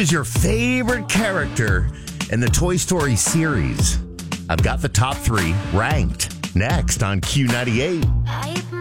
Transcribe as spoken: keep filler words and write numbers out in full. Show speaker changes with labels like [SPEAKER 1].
[SPEAKER 1] is your favorite character in the Toy Story series? I've got the top three ranked next on Q ninety-eight.